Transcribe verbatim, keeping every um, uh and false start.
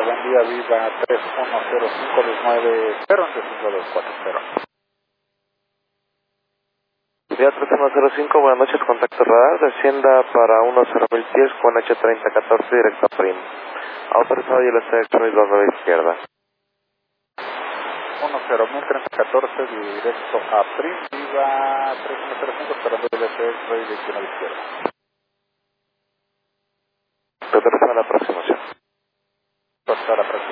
buen día, Viva tres uno cero cinco dos nueve cero cinco dos cuatro cero. Vía tres uno cero cinco, buenas noches, contacto radar, descienda para uno cero mil pies con H treinta catorce directo a Prim. Autorizado y el sector y dos a la izquierda. uno cero mil treinta catorce directo a Prim, Viva tres uno cero cinco, esperando el sector y dirección a la izquierda. Te a la aproximación. Hasta la próxima.